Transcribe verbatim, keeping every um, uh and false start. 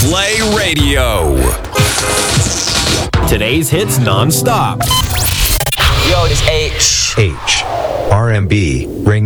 Play Radio. Today's hits non-stop. Yo, this H. H. R and B. Ring